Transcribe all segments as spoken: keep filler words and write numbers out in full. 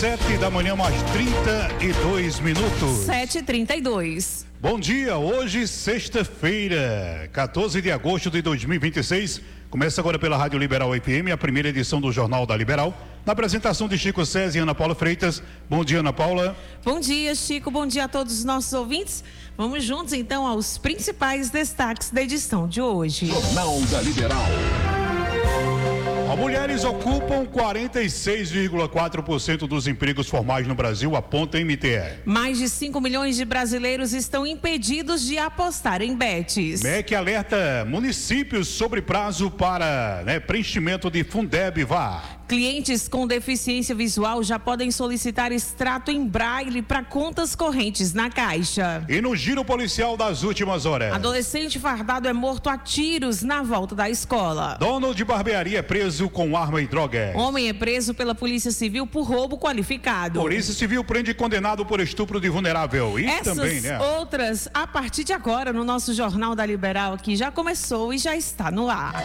Sete da manhã, mais trinta e dois minutos. Sete e trinta e dois. Bom dia, hoje sexta-feira, quatorze de agosto de dois mil e vinte e seis. Começa agora pela Rádio Liberal F M, a primeira edição do Jornal da Liberal. Na apresentação de Chico César e Ana Paula Freitas. Bom dia, Ana Paula. Bom dia, Chico. Bom dia a todos os nossos ouvintes. Vamos juntos, então, aos principais destaques da edição de hoje. Jornal da Liberal. As mulheres ocupam quarenta e seis vírgula quatro por cento dos empregos formais no Brasil, aponta a M T E. Mais de cinco milhões de brasileiros estão impedidos de apostar em betes. M E C alerta municípios sobre prazo para né, preenchimento de Fundeb V A R. Clientes com deficiência visual já podem solicitar extrato em braille para contas correntes na Caixa. E no giro policial das últimas horas. Adolescente fardado é morto a tiros na volta da escola. Dono de barbearia é preso com arma e droga. Homem é preso pela Polícia Civil por roubo qualificado. Polícia Civil prende condenado por estupro de vulnerável. E Essas também, né? outras, a partir de agora, no nosso Jornal da Liberal, que já começou e já está no ar.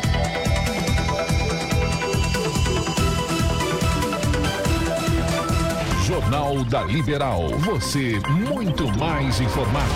Jornal da Liberal. Você muito mais informado.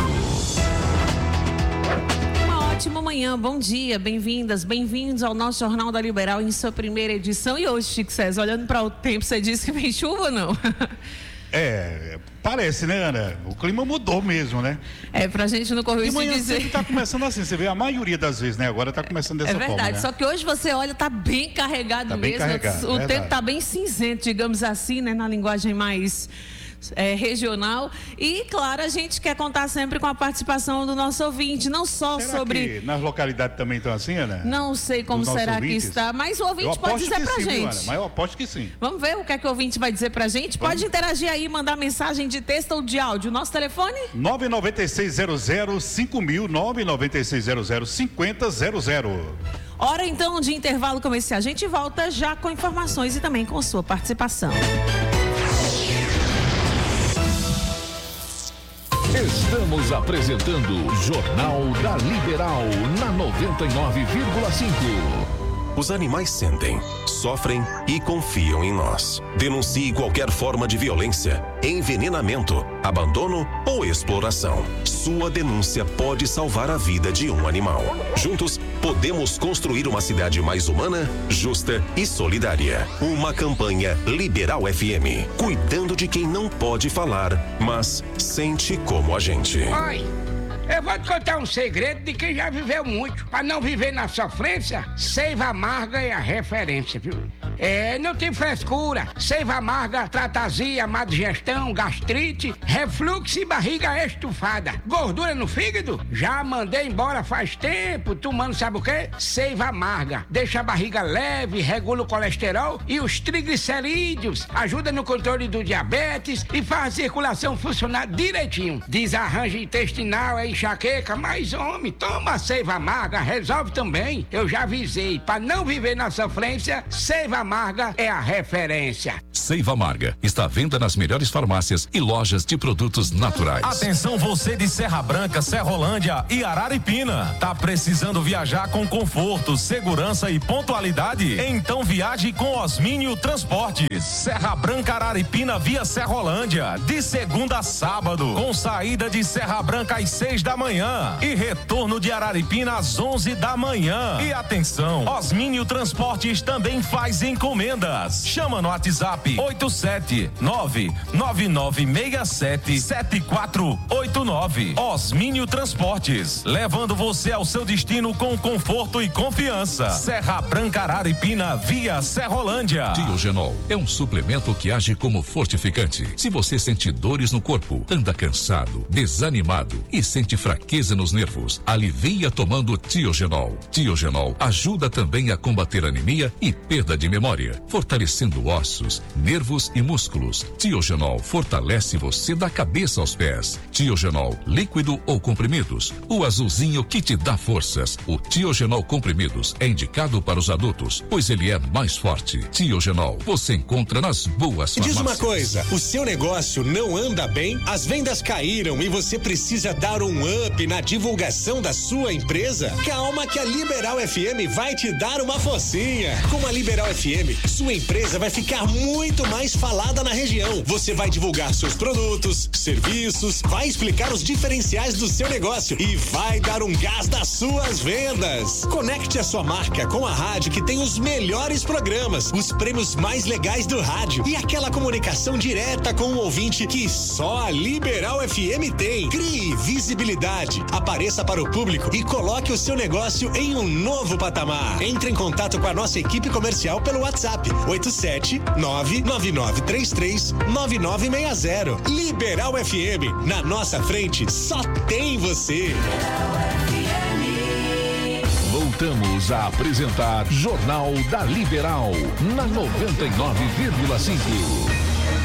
Uma ótima manhã, bom dia, bem-vindas, bem-vindos ao nosso Jornal da Liberal em sua primeira edição. E hoje, Chico César, olhando para o tempo, você disse que vem chuva ou não? É, parece, né, Ana? O clima mudou mesmo, né? É, pra gente não correr isso de manhã dizer. sempre tá começando assim, você vê a maioria das vezes, né? Agora tá começando dessa forma, É verdade, né? só que hoje você olha, tá bem carregado tá bem mesmo. Carregado, o verdade. tempo tá bem cinzento, digamos assim, né? Na linguagem mais é, regional. E, claro, a gente quer contar sempre com a participação do nosso ouvinte, não só Será sobre... que nas localidades também estão assim, Ana? Não sei como Dos será ouvintes? que está, mas o Eu ouvinte pode aposto dizer que pra sim, viu, gente. Ana? Mas eu aposto que sim. Vamos ver o que é que o ouvinte vai dizer pra gente? Vamos. Pode interagir aí, mandar mensagem de texto ou de áudio. Nosso telefone? nove nove seis zero zero cinco mil, nove nove seis zero zero cinco zero zero zero. Hora então de intervalo comercial. A gente volta já com informações e também com sua participação. Estamos apresentando Jornal da Liberal na noventa e nove vírgula cinco. Os animais sentem, sofrem e confiam em nós. Denuncie qualquer forma de violência, envenenamento, abandono ou exploração. Sua denúncia pode salvar a vida de um animal. Juntos, podemos construir uma cidade mais humana, justa e solidária. Uma campanha Liberal F M, cuidando de quem não pode falar, mas sente como a gente. Oi, eu vou te contar um segredo de quem já viveu muito. Para não viver na sofrência, Seiva Amarga é a referência, viu? É, não tem frescura. Seiva Amarga trata azia, má digestão, gastrite, refluxo e barriga estufada. Gordura no fígado? Já mandei embora faz tempo, tomando sabe o quê? Seiva Amarga. Deixa a barriga leve, regula o colesterol e os triglicerídeos. Ajuda no controle do diabetes e faz a circulação funcionar direitinho. Desarranjo intestinal, é enxaqueca, mas homem, toma a Seiva Amarga, resolve também. Eu já avisei, para não viver na sofrência, Seiva Amarga é a referência. Seiva Amarga está à venda nas melhores farmácias e lojas de produtos naturais. Atenção você de Serra Branca, Serrolândia e Araripina. Tá precisando viajar com conforto, segurança e pontualidade? Então viaje com Osmínio Transportes. Serra Branca, Araripina via Serrolândia, de segunda a sábado, com saída de Serra Branca às seis da manhã e retorno de Araripina às onze da manhã. E atenção, Osmínio Transportes também faz encomendas. Chama no WhatsApp oito sete nove nove nove seis sete sete quatro oito nove. Osmínio Transportes, levando você ao seu destino com conforto e confiança. Serra Branca, Araripina via Serrolândia. Tiogenol é um suplemento que age como fortificante. Se você sente dores no corpo, anda cansado, desanimado e sente fraqueza nos nervos, alivia tomando Tiogenol. Tiogenol ajuda também a combater anemia e perda de memória, fortalecendo ossos, nervos e músculos. Tiogenol fortalece você da cabeça aos pés. Tiogenol, líquido ou comprimidos, o azulzinho que te dá forças. O Tiogenol comprimidos é indicado para os adultos, pois ele é mais forte. Tiogenol, você encontra nas boas farmácias. Diz uma coisa, o seu negócio não anda bem? As vendas caíram e você precisa dar um up na divulgação da sua empresa? Calma que a Liberal F M vai te dar uma forcinha. Com a Liberal F M, sua empresa vai ficar muito mais falada na região. Você vai divulgar seus produtos, serviços, vai explicar os diferenciais do seu negócio e vai dar um gás nas suas vendas. Conecte a sua marca com a rádio que tem os melhores programas, os prêmios mais legais do rádio e aquela comunicação direta com o ouvinte que só a Liberal F M tem. Crie visibilidade, apareça para o público e coloque o seu negócio em um novo patamar. Entre em contato com a nossa equipe comercial pelo WhatsApp oito sete nove nove nove três três nove nove seis zero. Liberal F M, na nossa frente só tem você. Voltamos a apresentar Jornal da Liberal na noventa e nove vírgula cinco.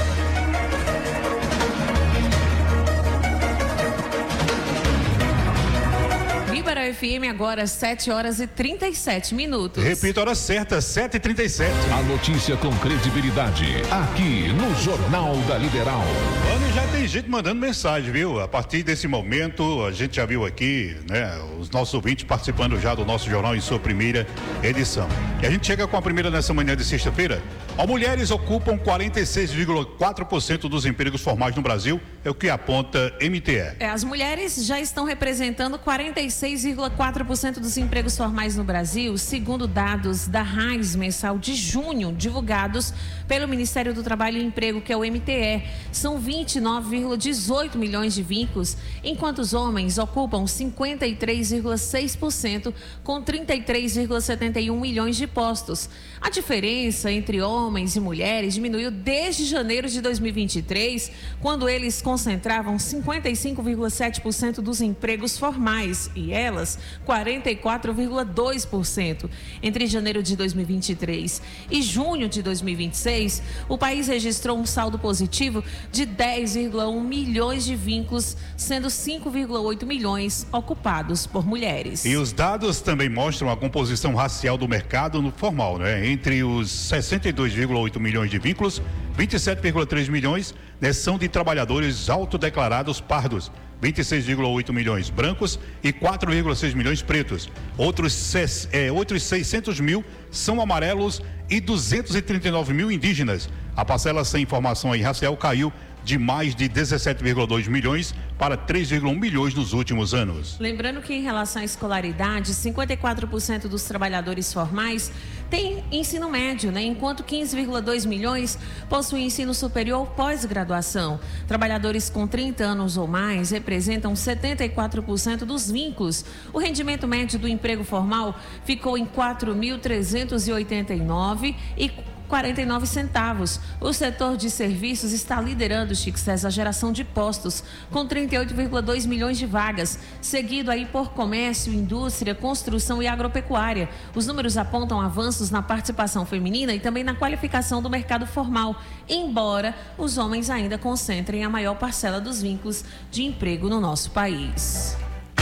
Liberal F M agora sete horas e trinta e sete minutos. Repita a hora certa, sete e trinta e sete. A notícia com credibilidade, aqui no Jornal da Liberal. Mano, já tem gente mandando mensagem, viu? A partir desse momento, a gente já viu aqui, né? Os nossos ouvintes participando já do nosso jornal em sua primeira edição. E a gente chega com a primeira nessa manhã de sexta-feira. As mulheres ocupam quarenta e seis vírgula quatro por cento dos empregos formais no Brasil, é o que aponta M T E. É, as mulheres já estão representando quarenta e seis vírgula quatro por cento dos empregos formais no Brasil, segundo dados da RAIS mensal de junho, divulgados pelo Ministério do Trabalho e Emprego, que é o M T E. São vinte e nove vírgula dezoito milhões de vínculos, enquanto os homens ocupam cinquenta e três vírgula seis por cento, com trinta e três vírgula setenta e um milhões de postos. A diferença entre homens e mulheres diminuiu desde janeiro de dois mil e vinte e três, quando eles concentravam cinquenta e cinco vírgula sete por cento dos empregos formais e elas quarenta e quatro vírgula dois por cento. Entre janeiro de dois mil e vinte e três e junho de dois mil e vinte e seis, o país registrou um saldo positivo de dez vírgula um milhões de vínculos, sendo cinco vírgula oito milhões ocupados por mulheres. E os dados também mostram a composição racial do mercado no formal, né? Entre os sessenta e dois vírgula oito milhões de vínculos, vinte e sete vírgula três milhões, né, são de trabalhadores autodeclarados pardos, vinte e seis vírgula oito milhões brancos e quatro vírgula seis milhões pretos. Outros, é, outros seiscentos mil são amarelos e duzentos e trinta e nove mil indígenas. A parcela sem informação aí racial caiu de mais de dezessete vírgula dois milhões para três vírgula um milhões nos últimos anos. Lembrando que em relação à escolaridade, cinquenta e quatro por cento dos trabalhadores formais têm ensino médio, né? Enquanto quinze vírgula dois milhões possuem ensino superior ou pós-graduação. Trabalhadores com trinta anos ou mais representam setenta e quatro por cento dos vínculos. O rendimento médio do emprego formal ficou em quatro mil trezentos e oitenta e nove e quarenta e nove centavos. O setor de serviços está liderando, Chico César, a geração de postos, com trinta e oito vírgula dois milhões de vagas, seguido aí por comércio, indústria, construção e agropecuária. Os números apontam avanços na participação feminina e também na qualificação do mercado formal, embora os homens ainda concentrem a maior parcela dos vínculos de emprego no nosso país.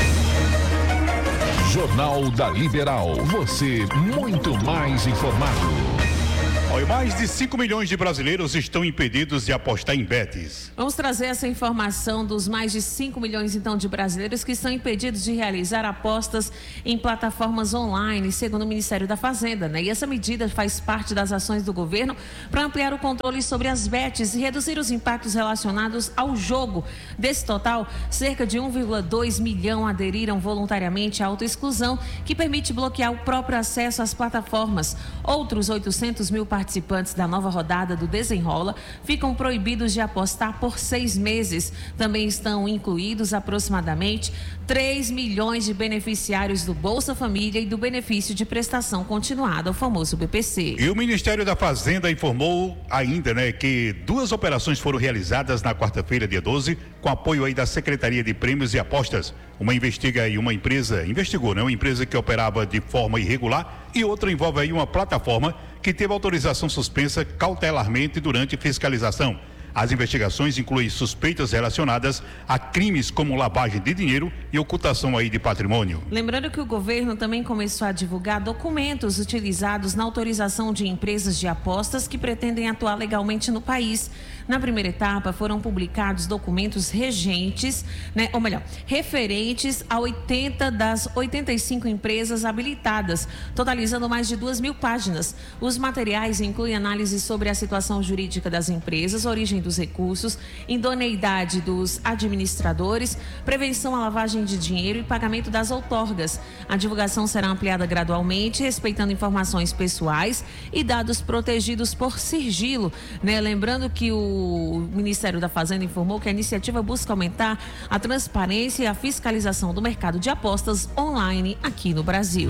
Jornal da Liberal, você muito mais informado. E mais de cinco milhões de brasileiros estão impedidos de apostar em betes. Vamos trazer essa informação dos mais de cinco milhões, então, de brasileiros que estão impedidos de realizar apostas em plataformas online, segundo o Ministério da Fazenda, né? E essa medida faz parte das ações do governo para ampliar o controle sobre as betes e reduzir os impactos relacionados ao jogo. Desse total, cerca de um vírgula dois milhão aderiram voluntariamente à autoexclusão, que permite bloquear o próprio acesso às plataformas. Outros oitocentos mil participantes participantes da nova rodada do Desenrola ficam proibidos de apostar por seis meses. Também estão incluídos aproximadamente três milhões de beneficiários do Bolsa Família e do benefício de prestação continuada, o famoso B P C. E o Ministério da Fazenda informou ainda, né, que duas operações foram realizadas na quarta-feira, dia doze, com apoio aí da Secretaria de Prêmios e Apostas. Uma investiga aí uma empresa, investigou, né, uma empresa que operava de forma irregular e outra envolve aí uma plataforma que teve autorização suspensa cautelarmente durante fiscalização. As investigações incluem suspeitas relacionadas a crimes como lavagem de dinheiro e ocultação aí de patrimônio. Lembrando que o governo também começou a divulgar documentos utilizados na autorização de empresas de apostas que pretendem atuar legalmente no país. Na primeira etapa, foram publicados documentos regentes, né, ou melhor, referentes a oitenta das oitenta e cinco empresas habilitadas, totalizando mais de duas mil páginas. Os materiais incluem análise sobre a situação jurídica das empresas, origem dos recursos, idoneidade dos administradores, prevenção à lavagem de dinheiro e pagamento das outorgas. A divulgação será ampliada gradualmente, respeitando informações pessoais e dados protegidos por sigilo, né? Lembrando que o O Ministério da Fazenda informou que a iniciativa busca aumentar a transparência e a fiscalização do mercado de apostas online aqui no Brasil.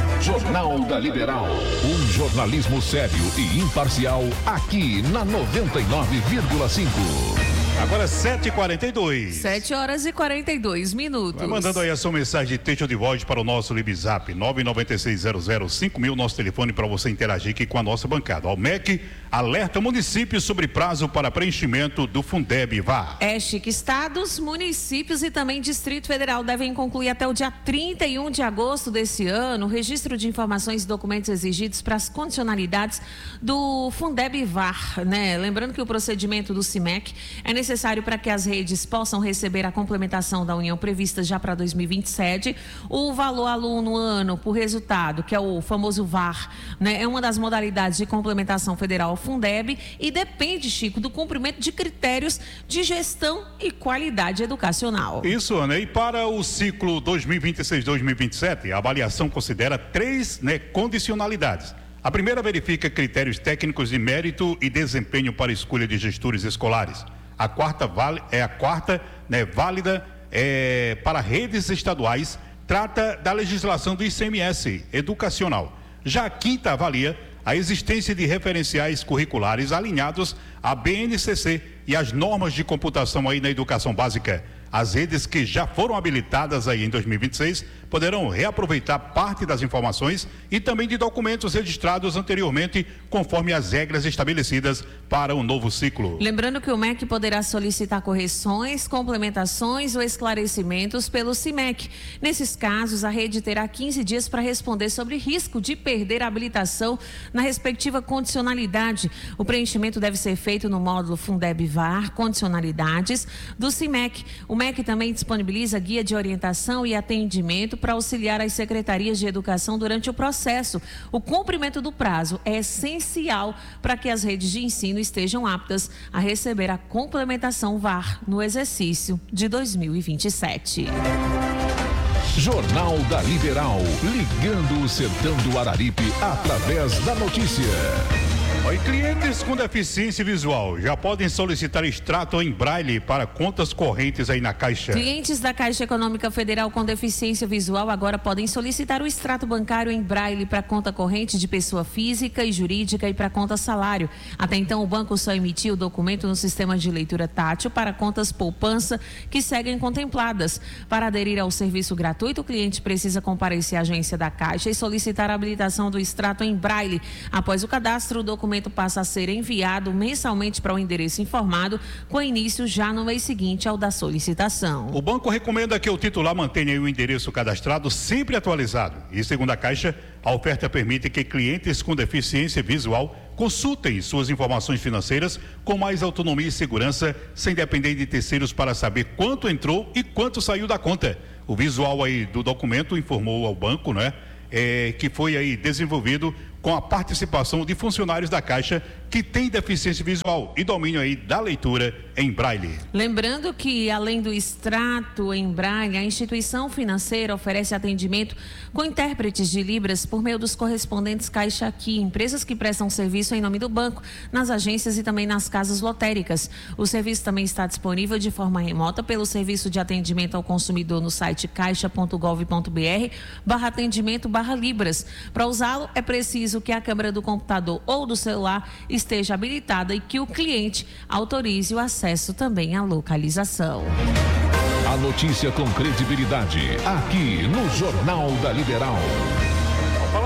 Jornal da Liberal. Um jornalismo sério e imparcial aqui na noventa e nove vírgula cinco. Agora sete e quarenta e dois. sete horas e quarenta e dois minutos. Vai mandando aí a sua mensagem de texto de voz para o nosso LibZap nove nove seis zero zero cinco mil, nosso telefone para você interagir aqui com a nossa bancada. O M E C alerta municípios sobre prazo para preenchimento do Fundeb V A R. É, Chique, estados, municípios e também Distrito Federal devem concluir até o dia trinta e um de agosto desse ano o registro de informações e documentos exigidos para as condicionalidades do Fundeb V A R, né? Lembrando que o procedimento do C I M E C é necessário necessário para que as redes possam receber a complementação da União prevista já para dois mil e vinte e sete. O valor aluno ano por resultado, que é o famoso V A R, né, é uma das modalidades de complementação federal ao Fundeb e depende, Chico, do cumprimento de critérios de gestão e qualidade educacional. Isso, Ana. E para o ciclo dois mil e vinte e seis dois mil e vinte e sete, a avaliação considera três, né, condicionalidades. A primeira verifica critérios técnicos de mérito e desempenho para escolha de gestores escolares. A quarta vale, é a quarta, né, válida é, para redes estaduais, trata da legislação do I C M S educacional. Já a quinta avalia a existência de referenciais curriculares alinhados à B N C C e às normas de computação aí na educação básica. As redes que já foram habilitadas aí em dois mil e vinte e seis poderão reaproveitar parte das informações e também de documentos registrados anteriormente, conforme as regras estabelecidas para o novo ciclo. Lembrando que o M E C poderá solicitar correções, complementações ou esclarecimentos pelo C I M E C. Nesses casos, a rede terá quinze dias para responder sobre risco de perder a habilitação na respectiva condicionalidade. O preenchimento deve ser feito no módulo Fundeb V A R, condicionalidades do C I M E C. O M E C também disponibiliza guia de orientação e atendimento para auxiliar as secretarias de educação durante o processo. O cumprimento do prazo é essencial para que as redes de ensino estejam aptas a receber a complementação V A R no exercício de dois mil e vinte e sete. Jornal da Liberal, ligando o sertão do Araripe através da notícia. Oi, clientes com deficiência visual já podem solicitar extrato em braille para contas correntes aí na Caixa. Clientes da Caixa Econômica Federal com deficiência visual agora podem solicitar o extrato bancário em braille para conta corrente de pessoa física e jurídica e para conta salário. Até então, o banco só emitia o documento no sistema de leitura tátil para contas poupança que seguem contempladas. Para aderir ao serviço gratuito, o cliente precisa comparecer à agência da Caixa e solicitar a habilitação do extrato em braille. Após o cadastro, o documento passa a ser enviado mensalmente para o endereço informado, com início já no mês seguinte ao da solicitação. O banco recomenda que o titular mantenha o endereço cadastrado sempre atualizado. E segundo a Caixa, a oferta permite que clientes com deficiência visual consultem suas informações financeiras com mais autonomia e segurança, sem depender de terceiros para saber quanto entrou e quanto saiu da conta. O visual aí do documento informou ao banco, né, é, que foi aí desenvolvido com a participação de funcionários da Caixa que têm deficiência visual e domínio aí da leitura em braille. Lembrando que, além do extrato em braille, a instituição financeira oferece atendimento com intérpretes de Libras por meio dos correspondentes Caixa Aqui, empresas que prestam serviço em nome do banco, nas agências e também nas casas lotéricas. O serviço também está disponível de forma remota pelo serviço de atendimento ao consumidor no site caixa ponto gov ponto br barra atendimento barra Libras. Para usá-lo, é preciso que a câmera do computador ou do celular esteja habilitada e que o cliente autorize o acesso também à localização. A notícia com credibilidade, aqui no Jornal da Liberal. Falando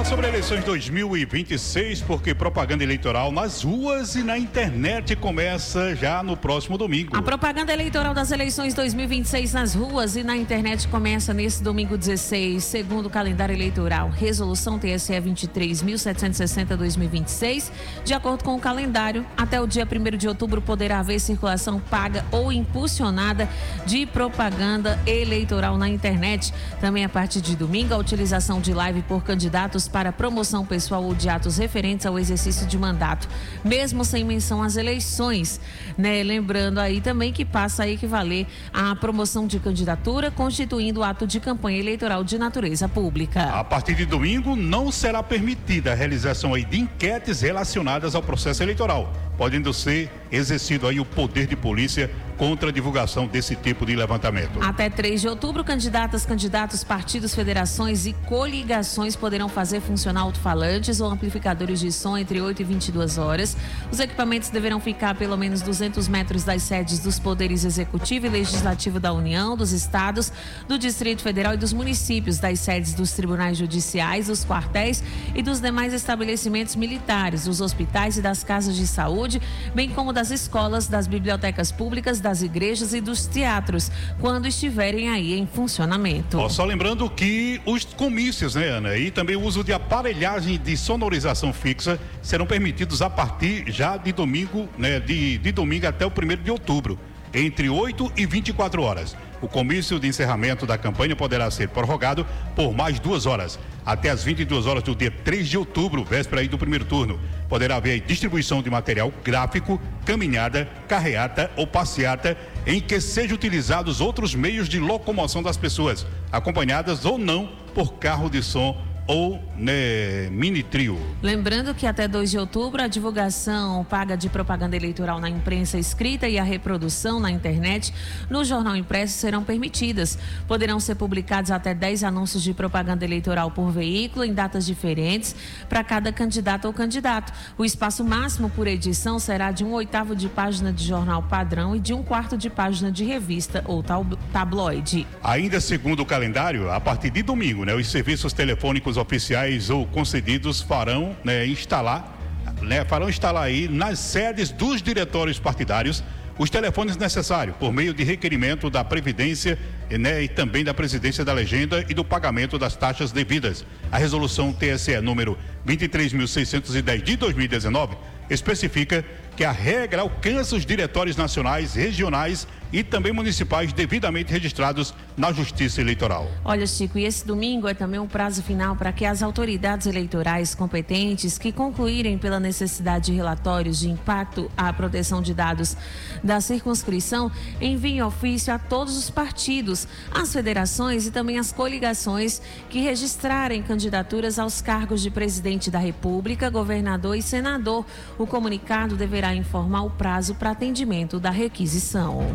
Fala sobre eleições dois mil e vinte e seis, porque propaganda eleitoral nas ruas e na internet começa já no próximo domingo. A propaganda eleitoral das eleições dois mil e vinte e seis nas ruas e na internet começa nesse domingo dezesseis, segundo o calendário eleitoral. Resolução T S E vinte e três mil setecentos e sessenta barra dois mil e vinte e seis. De acordo com o calendário, até o dia primeiro de outubro poderá haver circulação paga ou impulsionada de propaganda eleitoral na internet. Também a partir de domingo, a utilização de live por candidatos para promoção pessoal ou de atos referentes ao exercício de mandato, mesmo sem menção às eleições, né? Lembrando aí também que passa a equivaler à promoção de candidatura, constituindo ato de campanha eleitoral de natureza pública. A partir de domingo, não será permitida a realização aí de enquetes relacionadas ao processo eleitoral, podendo ser exercido aí o poder de polícia contra a divulgação desse tipo de levantamento. Até três de outubro, candidatas, candidatos, partidos, federações e coligações poderão fazer funcionar alto-falantes ou amplificadores de som entre oito e vinte e duas horas. Os equipamentos deverão ficar a pelo menos duzentos metros das sedes dos poderes executivo e legislativo da União, dos estados, do Distrito Federal e dos municípios, das sedes dos tribunais judiciais, dos quartéis e dos demais estabelecimentos militares, dos hospitais e das casas de saúde, bem como das escolas, das bibliotecas públicas, das igrejas e dos teatros, quando estiverem aí em funcionamento. Ó, só lembrando que os comícios, né, Ana, e também o uso de aparelhagem de sonorização fixa serão permitidos a partir já de domingo, né, de, de domingo até o primeiro de outubro, entre oito e vinte e quatro horas. O comício de encerramento da campanha poderá ser prorrogado por mais duas horas, até as vinte e duas horas do dia três de outubro, véspera aí do primeiro turno. Poderá haver distribuição de material gráfico, caminhada, carreata ou passeata, em que sejam utilizados outros meios de locomoção das pessoas, acompanhadas ou não por carro de som ou né, mini trio. Lembrando que até dois de outubro a divulgação paga de propaganda eleitoral na imprensa escrita e a reprodução na internet no jornal impresso serão permitidas. Poderão ser publicados até dez anúncios de propaganda eleitoral por veículo em datas diferentes para cada candidato ou candidato. O espaço máximo por edição será de um oitavo de página de jornal padrão e de um quarto de página de revista ou tabloide. Ainda segundo o calendário, a partir de domingo, né, os serviços telefônicos oficiais ou concedidos farão né, instalar, né, farão instalar aí nas sedes dos diretórios partidários os telefones necessários por meio de requerimento da Previdência, né, e também da Presidência da Legenda e do pagamento das taxas devidas. A resolução T S E número vinte e três mil seiscentos e dez de dois mil e dezenove especifica que a regra alcança os diretórios nacionais, regionais e também municipais devidamente registrados na Justiça Eleitoral. Olha, Chico, e esse domingo é também um prazo final para que as autoridades eleitorais competentes que concluírem pela necessidade de relatórios de impacto à proteção de dados da circunscrição enviem ofício a todos os partidos, às federações e também às coligações que registrarem candidaturas aos cargos de presidente da República, governador e senador. O comunicado deverá informar o prazo para atendimento da requisição.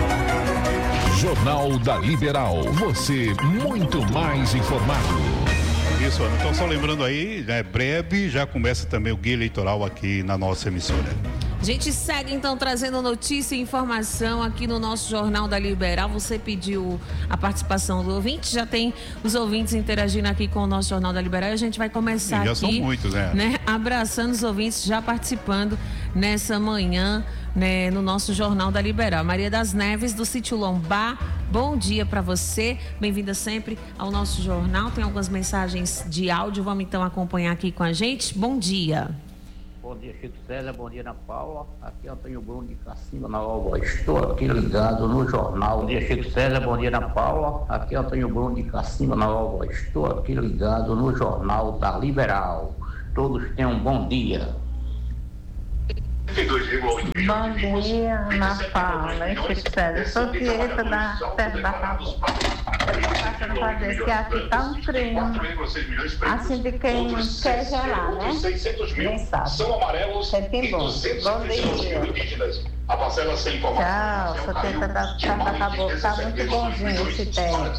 Jornal da Liberal, você muito mais informado. Isso, Ana. Então, só lembrando aí, né, breve já começa também o guia eleitoral aqui na nossa emissora. A gente segue então trazendo notícia e informação aqui no nosso Jornal da Liberal. Você pediu a participação do ouvinte, já tem os ouvintes interagindo aqui com o nosso Jornal da Liberal. E a gente vai começar já aqui, são muitos, né? né, abraçando os ouvintes já participando nessa manhã, né, no nosso Jornal da Liberal. Maria das Neves, do Sítio Lombar, bom dia para você, bem-vinda sempre ao nosso jornal. Tem algumas mensagens de áudio, vamos então acompanhar aqui com a gente. Bom dia. Bom dia, Chico César, bom dia, Ana Paula. Aqui é Antônio Bruno de Cacimba, na Alva. Estou aqui ligado no jornal. Bom dia, Chico César, bom dia, Ana Paula. Aqui é Antônio Bruno de Cacimba, na Alva. Estou aqui ligado no Jornal da Liberal. Todos tenham um bom dia. Bom dia, Ana Paula. Chico César, sou Tieta da Terra da Cabo. Passando para dizer que aqui está um frio, assim de quem quer gelar, né? Nem sabe. Sempre bom. Bom dia. Tchau, sou Tieta da Terra da Cabo. Está muito bonzinho esse tempo.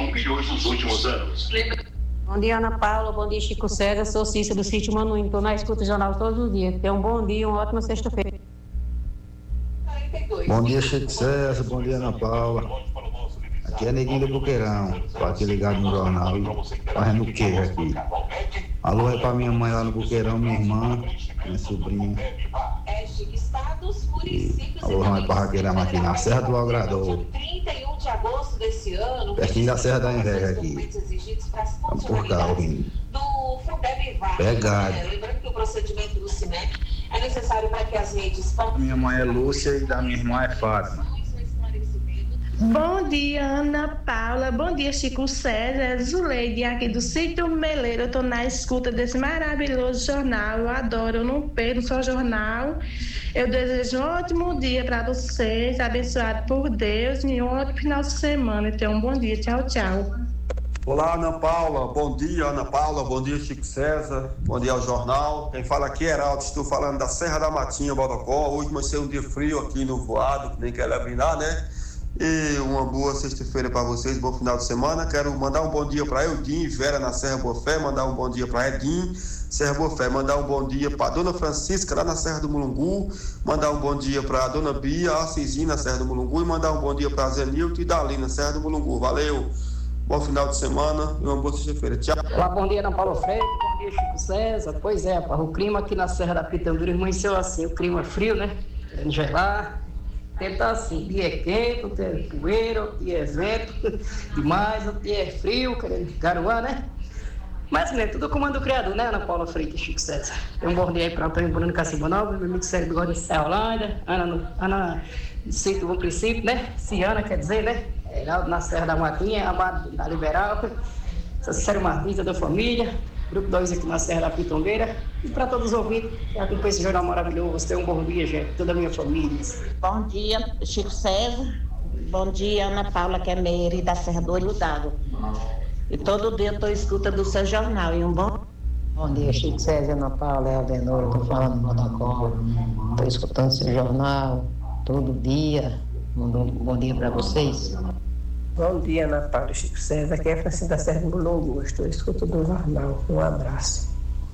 Bom dia, Ana Paula. Bom dia, Chico César. Sou Cícera do Sítio Manuíno. Estou na escuta do jornal todos os dias. Tenha um bom dia, uma ótima sexta-feira. Bom dia, Chico César. Bom dia, Ana Paula. Aqui é Neguinho do Boqueirão, tô aqui ligado no jornal e fazendo o queijo aqui. Alô é pra minha mãe lá no Boqueirão, minha irmã, minha sobrinha. E alô é pra Raquelama aqui na Serra do Logrador. Pertinho da Serra da Inveja aqui. Vamos por cá, ouvindo. Pegado. Lembrando que o procedimento do Cinep é necessário para que as redes... Minha mãe é Lúcia e da minha irmã é Fátima. Bom dia, Ana Paula. Bom dia, Chico César. Zuleide, aqui do Sítio Meleiro. Eu estou na escuta desse maravilhoso jornal. Eu adoro, eu não perco o seu jornal. Eu desejo um ótimo dia para vocês, abençoado por Deus, e um ótimo final de semana. Então, um bom dia. Tchau, tchau. Olá, Ana Paula. Bom dia, Ana Paula. Bom dia, Chico César. Bom dia ao jornal. Quem fala aqui é Heraldo. Estou falando da Serra da Matinha, Bodocó. Hoje vai ser um dia frio aqui no Voado, que nem quer levar, né? E uma boa sexta-feira para vocês, bom final de semana. Quero mandar um bom dia para Eudin e Vera na Serra Boa Fé, mandar um bom dia para Edinho, Serra Boa Fé, mandar um bom dia para Dona Francisca lá na Serra do Mulungu, mandar um bom dia para Dona Bia, Assisinha na Serra do Mulungu e mandar um bom dia para Zenilton e Dali na Serra do Mulungu. Valeu, bom final de semana e uma boa sexta-feira. Tchau. Olá, bom dia, Ana Paula Freire, bom dia, Chico César. Pois é, o clima aqui na Serra da Pitangura amanheceu assim, o clima é frio, né? Querendo gelar. O tempo tá assim, dia é quente, o dia é poeira, o dia é vento demais, o dia é frio, querendo garoar, né? Mas, né, tudo comando do criador, né, Ana Paula Freitas, Chico César. Tem um bom dia aí para Antônio Bruno Cacimba Nova, meu amigo Sérgio Bigode de Serra Holândia, Ana, Ana Cito Bom Princípio, né? Ciana, quer dizer, né? Heraldo na Serra da Matinha, Amado da Liberal, Cécio Martins, da família, Grupo dois aqui na Serra da Pitongueira. E para todos os ouvintes que acompanham esse jornal maravilhoso, tenham um bom dia, gente, toda a minha família. Bom dia, Chico César. Bom dia, Ana Paula, que é Meire, da Serra do Olho d'Água. E todo dia eu estou escutando o seu jornal. E um bom... Bom dia, Chico César, Ana Paula, é Aldenor, estou falando do Bodocó. Estou escutando seu jornal todo dia. Um bom dia para vocês. Bom dia, Ana Paula, Chico César. Aqui é Francisco da Serra do Mulungu. Estou escutando o jornal. Um abraço.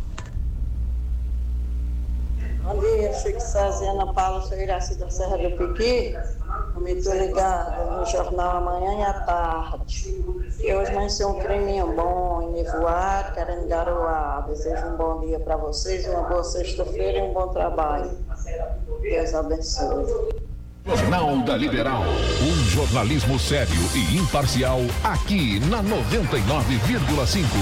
Bom dia, Chico César e Ana Paula, sou Iraci da Serra do Piqui. Eu me estou ligada no jornal amanhã e à tarde. E hoje vai ser um creminho bom, nevoado, querendo garoar. Desejo um bom dia para vocês, uma boa sexta-feira e um bom trabalho. Deus abençoe. Jornal da Liberal. Um jornalismo sério e imparcial aqui na noventa e nove vírgula cinco.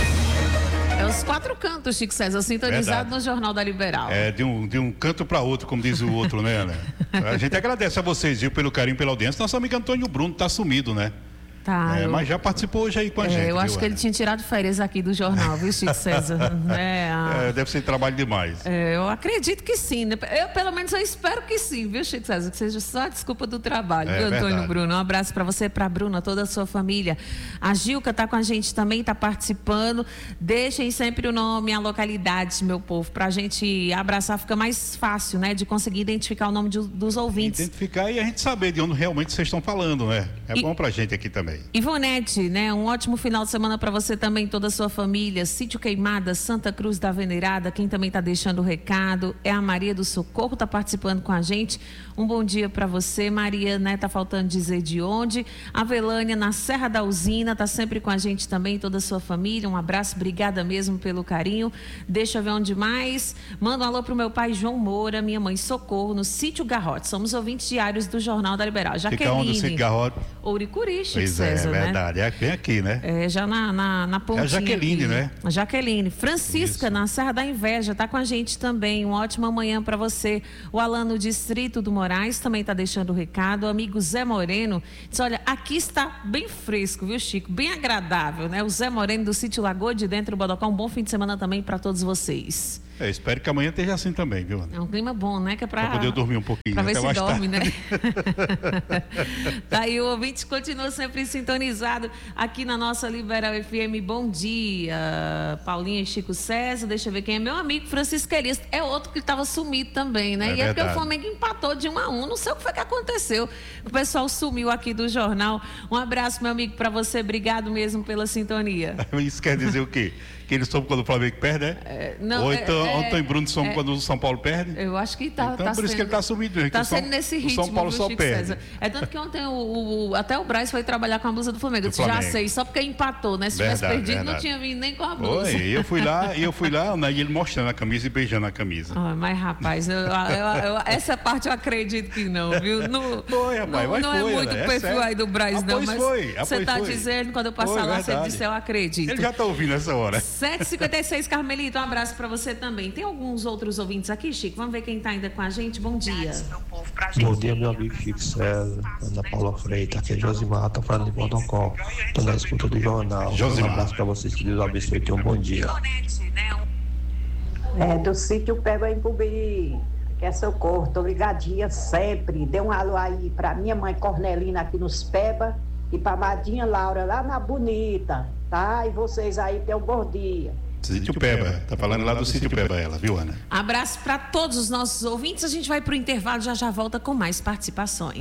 É os quatro cantos, Chico César, sintonizado Verdade. no Jornal da Liberal. É, de um, de um canto para outro, como diz o outro, né, Ana? A gente agradece a vocês, viu, pelo carinho, pela audiência. Nosso amigo Antônio Bruno tá sumido, né? Tá, é, eu... Mas já participou hoje aí com a é, gente. Eu acho viu, que Ana? ele tinha tirado férias aqui do jornal, viu, Chico César? é, a... é, deve ser trabalho demais. É, eu acredito que sim, né? Eu, pelo menos, eu espero que sim, viu, Chico César? Que seja só a desculpa do trabalho, é, viu, Antônio verdade. Bruno? Um abraço para você, para a Bruna, toda a sua família. A Gilca tá com a gente também, tá participando. Deixem sempre o nome e a localidade, meu povo, pra gente abraçar, fica mais fácil, né? De conseguir identificar o nome de, dos ouvintes. Identificar e a gente saber de onde realmente vocês estão falando, né? É E... bom pra gente aqui também. Ivonete, né? Um ótimo final de semana para você também, toda a sua família. Sítio Queimada, Santa Cruz da Veneirada, quem também está deixando o recado é a Maria do Socorro, está participando com a gente. Um bom dia para você, Maria, né? Tá faltando dizer de onde. A Velânia, na Serra da Usina, está sempre com a gente também, toda a sua família. Um abraço, obrigada mesmo pelo carinho. Deixa eu ver onde mais. Manda um alô pro meu pai João Moura, minha mãe Socorro, no Sítio Garrote. Somos ouvintes diários do Jornal da Liberal. Jaqueline. Fica onde o Sítio Garrote? Ouricuri, Chico Pois César, é, né? verdade. É bem aqui, né? É, já na, na, na pontinha. É a Jaqueline, aqui. né? A Jaqueline. Francisca, Isso. na Serra da Inveja, tá com a gente também. Uma ótima manhã para você. O Alan no Distrito do Moraes também tá deixando o recado. O amigo Zé Moreno diz, olha, aqui está bem fresco, viu, Chico? Bem agradável, né? O Zé Moreno do Sítio Lagoa de Dentro do Bodocó. Um bom fim de semana também para todos vocês. É, espero que amanhã esteja assim também, viu, Ana? É um clima bom, né? Que é pra, Pra poder dormir um pouquinho. Pra ver até se mais dorme, tarde. né? Tá aí, o ouvinte continua sempre sintonizado aqui na nossa Liberal F M. Bom dia, Paulinha e Chico César. Deixa eu ver quem é meu amigo, Francisco Elias. É outro que estava sumido também, né? É e é porque verdade. o Flamengo empatou de um a um. Não sei o que foi que aconteceu. O pessoal sumiu aqui do jornal. Um abraço, meu amigo, para você. Obrigado mesmo pela sintonia. Isso quer dizer o quê? Que ele soube quando o Flamengo perde, né? É, não, Ou então é, Antônio Bruno São, é, quando o São Paulo perde? Eu acho que tá. Então, tá por isso sendo, que ele tá sumido. Está sendo São, nesse ritmo. O São Paulo só Chico perde. César. É tanto que ontem o, o, até o Braz foi trabalhar com a blusa do Flamengo. Eu disse, já sei, só porque empatou, né? Se Verdade, tivesse perdido, verdade. não tinha vindo nem com a blusa. Oi, eu fui lá, e eu fui lá, né, e ele mostrando a camisa e beijando a camisa. Ah, mas, rapaz, eu, eu, eu, essa parte eu acredito que não, viu? No, foi, rapaz, não, mas não foi, é muito o é perfil sério. aí do Braz, ah, não. Mas foi, ah, você tá foi. dizendo, quando eu passar foi, lá, verdade. você disse, eu acredito. Ele já tá ouvindo essa hora. sete e cinquenta e seis, Carmelito, um abraço pra você também. Tem alguns outros ouvintes aqui, Chico? Vamos ver quem tá ainda com a gente. Bom dia. Bom dia, meu amigo Chico César, Ana Paula Freitas, aqui é Josimar, tá falando de Bodocó. Tô na escuta do jornal. Josimar. Um abraço pra vocês, que Deus abençoe e tenham um bom dia. É, do sítio Pega em Cubiri, que é Socorro, tô ligadinha sempre. Dê um alô aí pra minha mãe Cornelina aqui nos Peba e pra Madinha Laura lá na Bonita, tá? E vocês aí tenham um bom dia. Sítio Peba, tá falando lá do Sítio Peba ela, viu, Ana? Abraço para todos os nossos ouvintes. A gente vai pro intervalo, já já volta com mais participações.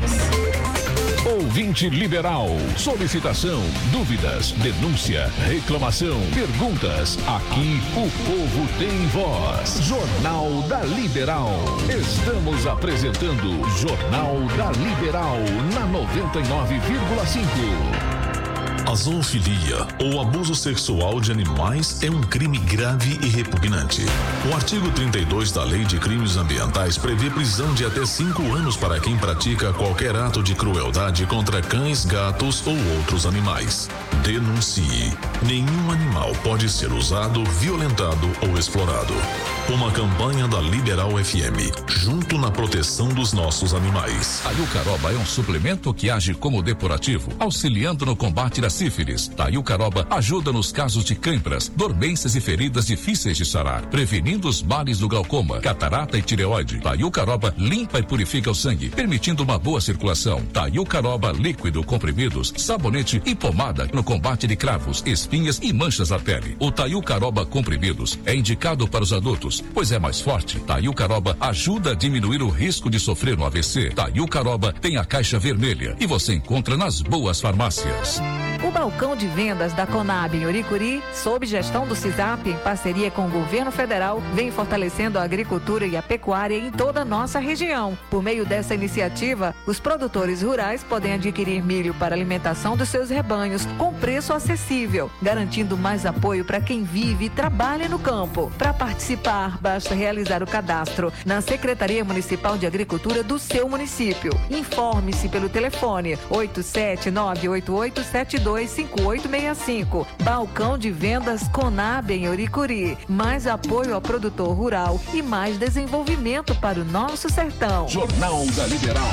Ouvinte Liberal. Solicitação, dúvidas, denúncia, reclamação, perguntas. Aqui o povo tem voz. Jornal da Liberal. Estamos apresentando Jornal da Liberal na noventa e nove vírgula cinco. A zoofilia, ou abuso sexual de animais, é um crime grave e repugnante. O artigo trinta e dois da Lei de Crimes Ambientais prevê prisão de até cinco anos para quem pratica qualquer ato de crueldade contra cães, gatos ou outros animais. Denuncie. Nenhum animal pode ser usado, violentado ou explorado. Uma campanha da Liberal F M, junto na proteção dos nossos animais. A Iucaroba é um suplemento que age como depurativo, auxiliando no combate da sífilis. A Iucaroba ajuda nos casos de câimbras, dormências e feridas difíceis de sarar, prevenindo os males do glaucoma, catarata e tireoide. A Iucaroba limpa e purifica o sangue, permitindo uma boa circulação. A Iucaroba líquido, comprimidos, sabonete e pomada no combate de cravos, espinhas e manchas na pele. O Taiucaroba comprimidos é indicado para os adultos, pois é mais forte. Taiucaroba ajuda a diminuir o risco de sofrer um A V C. Taiucaroba tem a caixa vermelha e você encontra nas boas farmácias. O balcão de vendas da Conab em Oricuri, sob gestão do CISAP, em parceria com o governo federal, vem fortalecendo a agricultura e a pecuária em toda a nossa região. Por meio dessa iniciativa, os produtores rurais podem adquirir milho para alimentação dos seus rebanhos com preço acessível, garantindo mais apoio para quem vive e trabalha no campo. Para participar, basta realizar o cadastro na Secretaria Municipal de Agricultura do seu município. Informe-se pelo telefone oito sete nove oito oito sete dois cinco oito seis cinco. Balcão de vendas Conab em Oricuri. Mais apoio ao produtor rural e mais desenvolvimento para o nosso sertão. Jornal da Liberal.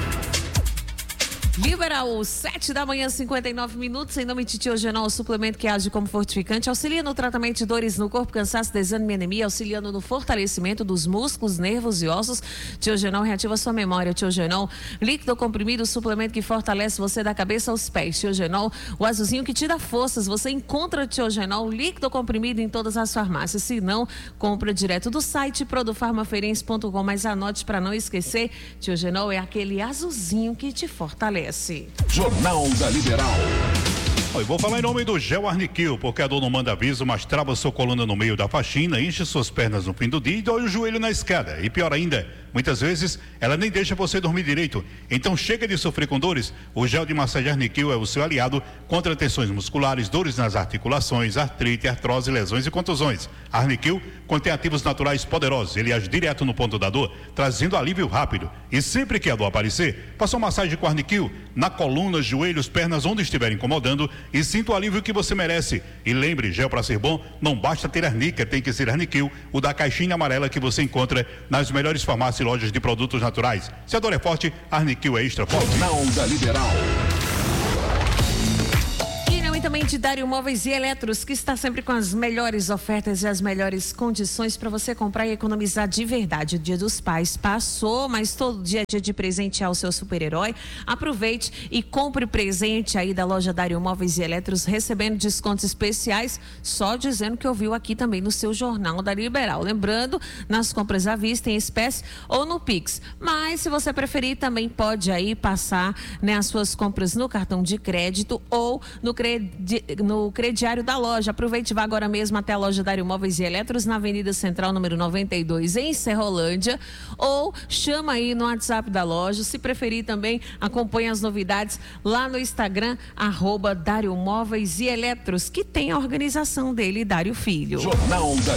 Liberal, sete da manhã, cinquenta e nove minutos, em nome de Tiogenol, o suplemento que age como fortificante, auxilia no tratamento de dores no corpo, cansaço, desânimo e anemia, auxiliando no fortalecimento dos músculos, nervos e ossos. Tiogenol reativa sua memória. Tiogenol, líquido comprimido, suplemento que fortalece você da cabeça aos pés. Tiogenol, o azulzinho que te dá forças. Você encontra Tiogenol, líquido comprimido em todas as farmácias. Se não, compra direto do site produfarmafeirense ponto com, mas anote para não esquecer, Tiogenol é aquele azulzinho que te fortalece. Jornal da Liberal. Eu vou falar em nome do Gel Arniquil, porque a dor não manda aviso, mas trava sua coluna no meio da faxina, enche suas pernas no fim do dia e dói o joelho na escada. E pior ainda, muitas vezes ela nem deixa você dormir direito. Então chega de sofrer com dores. O gel de massagem Arniquil é o seu aliado contra tensões musculares, dores nas articulações, artrite, artrose, lesões e contusões. Arniquil contém ativos naturais poderosos. Ele age direto no ponto da dor, trazendo alívio rápido. E sempre que a dor aparecer, faça uma massagem com Arniquil na coluna, joelhos, pernas, onde estiver incomodando, e sinta o alívio que você merece. E lembre, gel para ser bom, não basta ter Arnica, tem que ser Arniquil, o da caixinha amarela que você encontra nas melhores farmácias e lojas de produtos naturais. Se a dor é forte, Arniquil é extra forte. Jornal da Liberal. E também de Dário Móveis e Eletros, que está sempre com as melhores ofertas e as melhores condições para você comprar e economizar de verdade. O Dia dos Pais passou, mas todo dia é dia de presentear o seu super-herói. Aproveite e compre presente aí da loja Dário Móveis e Eletros, recebendo descontos especiais, só dizendo que ouviu aqui também no seu Jornal da Liberal. Lembrando, nas compras à vista, em espécie ou no Pix. Mas, se você preferir, também pode aí passar, né, as suas compras no cartão de crédito ou no crédito credi, no crediário da loja. Aproveite e vá agora mesmo até a loja Dário Móveis e Eletros, na Avenida Central, número noventa e dois, em Serrolândia, ou chama aí no WhatsApp da loja. Se preferir também, acompanhe as novidades lá no Instagram, arroba Dário Móveis e Eletros, que tem a organização dele, Dário Filho. Jornal da